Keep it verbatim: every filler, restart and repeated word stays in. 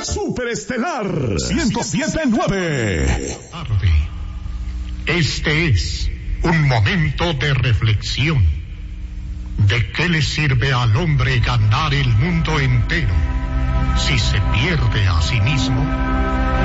Superestelar ciento siete punto nueve. Este es un momento de reflexión. ¿De qué le sirve al hombre ganar el mundo entero si se pierde a sí mismo?